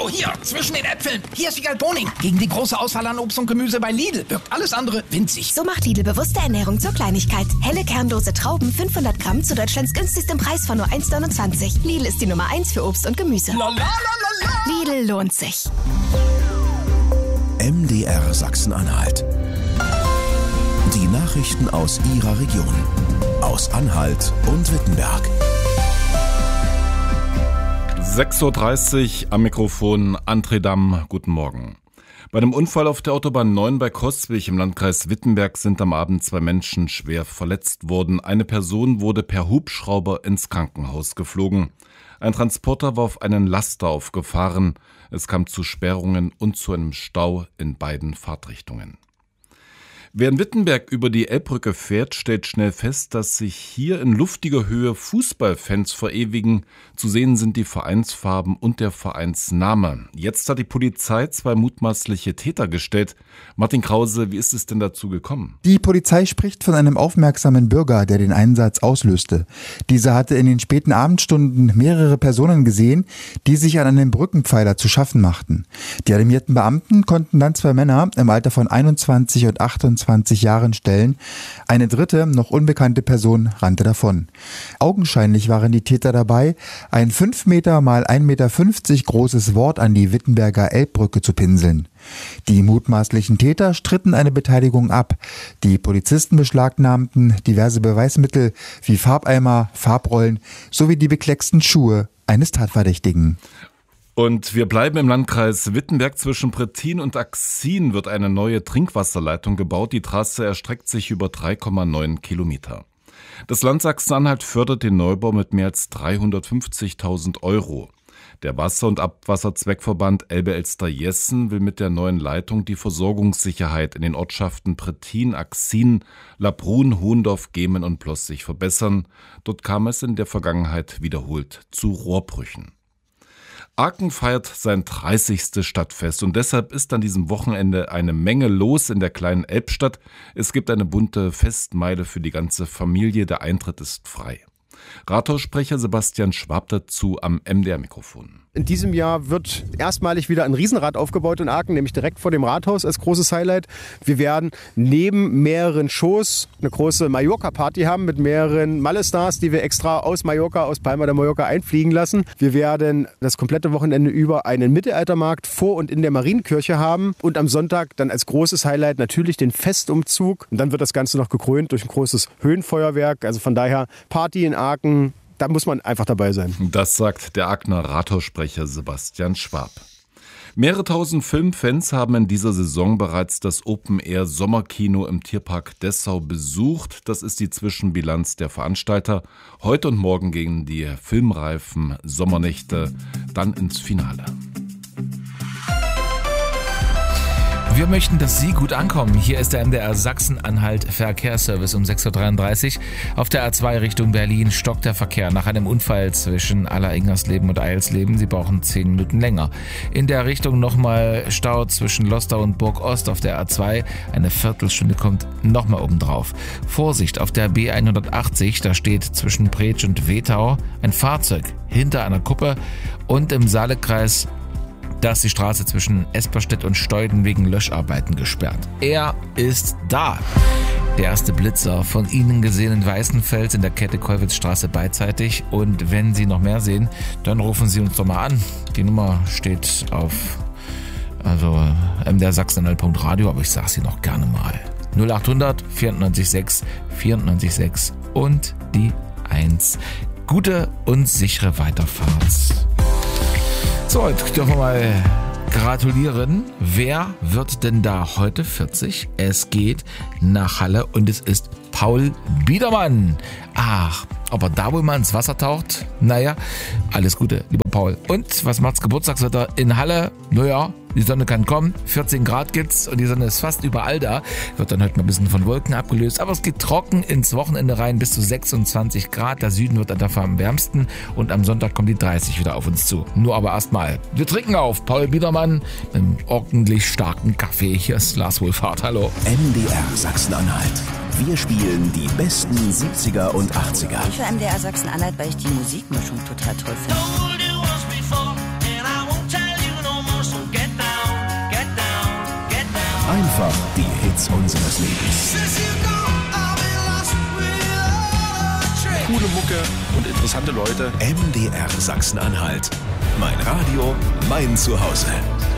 Hallo, hier, zwischen den Äpfeln. Hier ist Wiegald Boning. Gegen die große Auswahl an Obst und Gemüse bei Lidl wirkt alles andere winzig. So macht Lidl bewusste Ernährung zur Kleinigkeit. Helle kernlose Trauben, 500 Gramm zu Deutschlands günstigstem Preis von nur 1,29. Lidl ist die Nummer 1 für Obst und Gemüse. Lidl lohnt sich. MDR Sachsen-Anhalt. Die Nachrichten aus Ihrer Region. Aus Anhalt und Wittenberg. 6.30 Uhr am Mikrofon André Damm. Guten Morgen. Bei einem Unfall auf der Autobahn 9 bei Coswig im Landkreis Wittenberg sind am Abend 2 Menschen schwer verletzt worden. Eine Person wurde per Hubschrauber ins Krankenhaus geflogen. Ein Transporter war auf einen Laster aufgefahren. Es kam zu Sperrungen und zu einem Stau in beiden Fahrtrichtungen. Wer in Wittenberg über die Elbbrücke fährt, stellt schnell fest, dass sich hier in luftiger Höhe Fußballfans verewigen. Zu sehen sind die Vereinsfarben und der Vereinsname. Jetzt hat die Polizei 2 mutmaßliche Täter gestellt. Martin Krause, wie ist es denn dazu gekommen? Die Polizei spricht von einem aufmerksamen Bürger, der den Einsatz auslöste. Dieser hatte in den späten Abendstunden mehrere Personen gesehen, die sich an einem Brückenpfeiler zu schaffen machten. Die alarmierten Beamten konnten dann 2 Männer im Alter von 21 und 28 Jahren stellen. Eine dritte, noch unbekannte Person rannte davon. Augenscheinlich waren die Täter dabei, ein 5 Meter mal 1,50 Meter großes Wort an die Wittenberger Elbbrücke zu pinseln. Die mutmaßlichen Täter stritten eine Beteiligung ab. Die Polizisten beschlagnahmten diverse Beweismittel wie Farbeimer, Farbrollen sowie die beklecksten Schuhe eines Tatverdächtigen. Und wir bleiben im Landkreis Wittenberg. Zwischen Prettin und Axin wird eine neue Trinkwasserleitung gebaut. Die Trasse erstreckt sich über 3,9 Kilometer. Das Land Sachsen-Anhalt fördert den Neubau mit mehr als 350.000 €. Der Wasser- und Abwasserzweckverband Elbe-Elster-Jessen will mit der neuen Leitung die Versorgungssicherheit in den Ortschaften Prettin, Axin, Labrun, Hohendorf, Gemen und Ploßig verbessern. Dort kam es in der Vergangenheit wiederholt zu Rohrbrüchen. Aachen feiert sein 30. Stadtfest und deshalb ist an diesem Wochenende eine Menge los in der kleinen Elbstadt. Es gibt eine bunte Festmeile für die ganze Familie, der Eintritt ist frei. Rathaussprecher Sebastian Schwab dazu am MDR-Mikrofon. In diesem Jahr wird erstmalig wieder ein Riesenrad aufgebaut in Aachen, nämlich direkt vor dem Rathaus als großes Highlight. Wir werden neben mehreren Shows eine große Mallorca-Party haben mit mehreren Malle-Stars, die wir extra aus Mallorca, aus Palma de Mallorca einfliegen lassen. Wir werden das komplette Wochenende über einen Mittelaltermarkt vor und in der Marienkirche haben und am Sonntag dann als großes Highlight natürlich den Festumzug. Und dann wird das Ganze noch gekrönt durch ein großes Höhenfeuerwerk. Also von daher Party in Aachen. Da muss man einfach dabei sein. Das sagt der Aachener Rathaussprecher Sebastian Schwab. Mehrere tausend Filmfans haben in dieser Saison bereits das Open-Air-Sommerkino im Tierpark Dessau besucht. Das ist die Zwischenbilanz der Veranstalter. Heute und morgen gehen die filmreifen Sommernächte dann ins Finale. Wir möchten, dass Sie gut ankommen. Hier ist der MDR Sachsen-Anhalt Verkehrsservice um 6.33 Uhr. Auf der A2 Richtung Berlin stockt der Verkehr nach einem Unfall zwischen Aller-Ingersleben und Eilsleben. Sie brauchen 10 Minuten länger. In der Richtung nochmal Stau zwischen Lostau und Burg-Ost auf der A2. Eine Viertelstunde kommt nochmal obendrauf. Vorsicht auf der B180, da steht zwischen Pretsch und Wetau ein Fahrzeug hinter einer Kuppe und im Saalekreis. Da ist die Straße zwischen Esperstedt und Steuden wegen Löscharbeiten gesperrt. Er ist da. Der erste Blitzer von Ihnen gesehen in Weißenfels in der Kette Kollwitzstraße beidseitig. Und wenn Sie noch mehr sehen, dann rufen Sie uns doch mal an. Die Nummer steht auf mdrsachsen.radio, aber ich sage sie noch gerne mal. 0800 94 6 und die 1. Gute und sichere Weiterfahrt. So, jetzt dürfen wir mal gratulieren. Wer wird denn da heute 40? Es geht nach Halle und es ist Paul Biedermann. Ach, ob er da wohl mal ins Wasser taucht? Naja, alles Gute, lieber Paul. Und was macht's Geburtstagswetter in Halle? Naja, die Sonne kann kommen, 14 Grad gibt's und die Sonne ist fast überall da. Wird dann heute mal ein bisschen von Wolken abgelöst, aber es geht trocken ins Wochenende rein, bis zu 26 Grad. Der Süden wird dann dafür am wärmsten und am Sonntag kommen die 30 wieder auf uns zu. Nur aber erstmal, wir trinken auf Paul Biedermann mit einem ordentlich starken Kaffee. Hier ist Lars Wohlfahrt, hallo. MDR Sachsen-Anhalt. Wir spielen die besten 70er und 80er. Ich für MDR Sachsen-Anhalt, weil ich die Musikmischung total toll finde. Einfach die Hits unseres Lebens. Coole Mucke und interessante Leute. MDR Sachsen-Anhalt. Mein Radio, mein Zuhause.